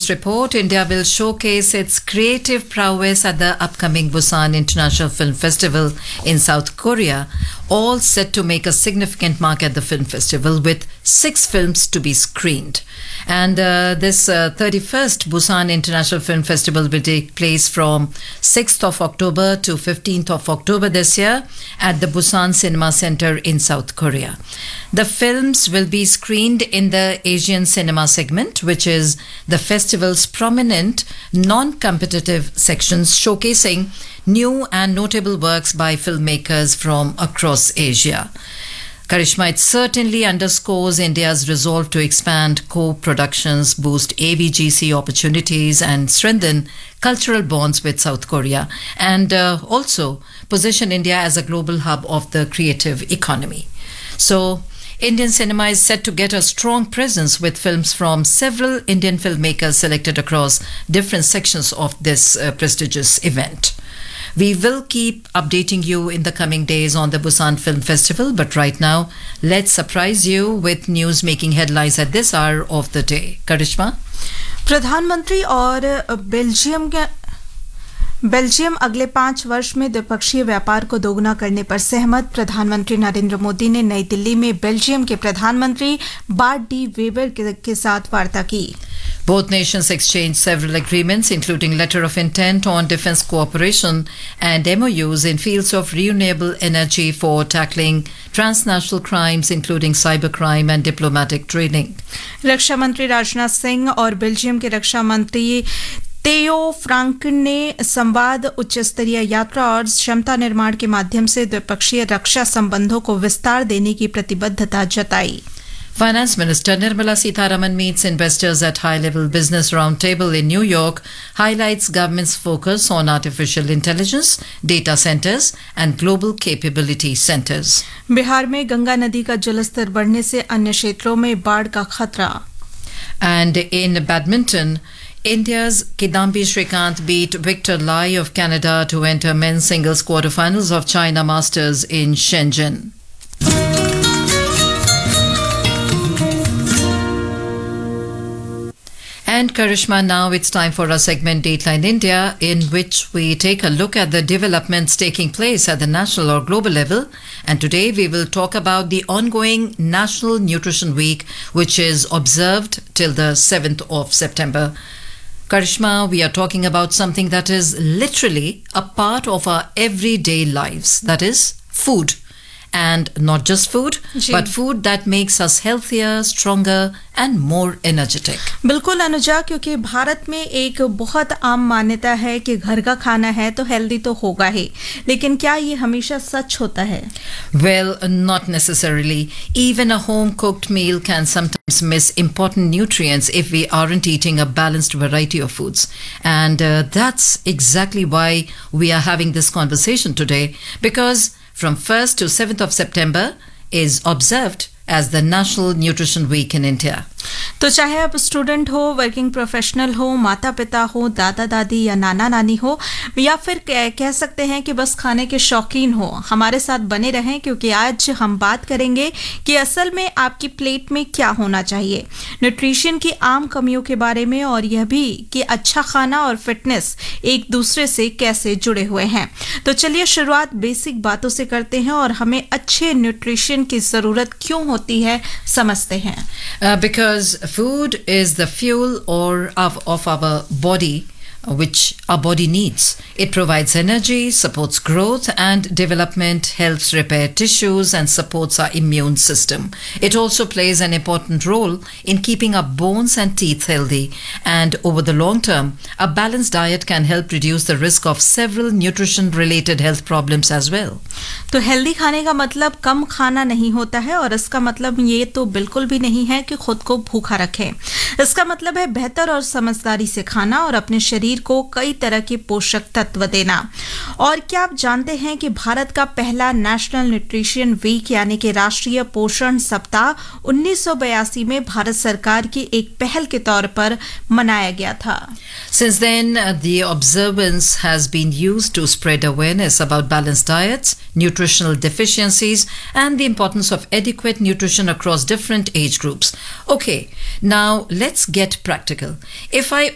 this report, India will showcase its creative prowess at the upcoming Busan International Film Festival in South Korea, all set to make a significant mark at the film festival with 6 films to be screened. And this 31st Busan International Film Festival will take place from 6th of October to 15th of October this year at the Busan Cinema Center in South Korea. The films will be screened in the Asian cinema segment, which is the festival's prominent non-competitive sections showcasing new and notable works by filmmakers from across Asia. Karishma, it certainly underscores India's resolve to expand co-productions, boost AVGC opportunities and strengthen cultural bonds with South Korea, and also position India as a global hub of the creative economy. So, Indian cinema is set to get a strong presence with films from several Indian filmmakers selected across different sections of this prestigious event. We will keep updating you in the coming days on the Busan Film Festival, but right now, let's surprise you with news making headlines at this hour of the day. Karishma? प्रधानमंत्री और Belgium अगले 5 वर्ष में द्विपक्षीय व्यापार को दोगुना करने पर सहमत। प्रधानमंत्री नरेंद्र मोदी ने नई दिल्ली में बेल्जियम के प्रधानमंत्री बार्ट डी वेबर के साथ वार्ता की। Both nations exchanged several agreements, including letter of intent on defense cooperation and MOUs in fields of renewable energy for tackling transnational crimes, including cybercrime and diplomatic training. रक्षा मंत्री राजनाथ सिंह और Belgium के रक्षा मंत्री तेयो फ्रांकन ने संवाद, उच्च स्तरीय यात्रा और क्षमता निर्माण के माध्यम से द्विपक्षीय रक्षा संबंधों को विस्तार देने की प्रतिबद्धता जताई। Finance Minister Nirmala Sitharaman meets investors at high-level business roundtable in New York, highlights government's focus on artificial intelligence, data centers and global capability centers. Bihar में गंगा नदी का जलस्तर बढ़ने से अन्य क्षेत्रों में बाढ़ का खतरा। And in badminton, India's Kidambi Shrikant beat Victor Lai of Canada to enter men's singles quarterfinals of China Masters in Shenzhen. And Karishma, now it's time for our segment Dateline India, in which we take a look at the developments taking place at the national or global level. And today we will talk about the ongoing National Nutrition Week, which is observed till the 7th of September. Karishma, we are talking about something that is literally a part of our everyday lives, that is food. And not just food, but food that makes us healthier, stronger and more energetic. बिल्कुल अनुजा, क्योंकि भारत में एक बहुत आम मान्यता है कि घर का खाना है तो हेल्दी तो होगा ही, लेकिन क्या ये हमेशा सच होता है? Well, not necessarily. Even a home-cooked meal can sometimes miss important nutrients if we aren't eating a balanced variety of foods. And that's exactly why we are having this conversation today, because from 1st to 7th of September is observed as the National Nutrition Week in India. तो चाहे आप student हो, working professional हो, माता पिता हो, दादा दादी या नाना नानी हो, या फिर कह सकते हैं कि बस खाने के शौकीन हो, हमारे साथ बने रहें, क्योंकि आज हम बात करेंगे कि असल में आपकी प्लेट में क्या होना चाहिए, न्यूट्रिशन की आम कमियों के बारे में, और यह भी कि अच्छा खाना और फिटनेस एक दूसरे से कैसे जुड़े हुए हैं। तो चलिए शुरुआत बेसिक बातों से करते हैं और हमें अच्छे न्यूट्रिशन की जरूरत क्यों होती है समझते हैं। Because food is the fuel of our body, which our body needs. It provides energy, supports growth and development, helps repair tissues and supports our immune system. It also plays an important role in keeping our bones and teeth healthy. And over the long term, a balanced diet can help reduce the risk of several nutrition-related health problems as well. तो healthy खाने का मतलब कम खाना नहीं होता है, और इसका मतलब ये तो बिल्कुल भी नहीं है कि खुद को भूखा रखें। इसका मतलब है बेहतर और समझदारी से खाना और अपने शरीर को कई तरह के पोषक तत्व देना। और क्या आप जानते हैं कि भारत का पहला नेशनल न्यूट्रिशन वीक यानी कि राष्ट्रीय पोषण सप्ताह 1982 में भारत सरकार की एक पहल के तौर पर मनाया गया था। Since then, the observance has been used to spread awareness about balanced diets, nutritional deficiencies, and the importance of adequate nutrition across different age groups. Okay, now let's get practical. If I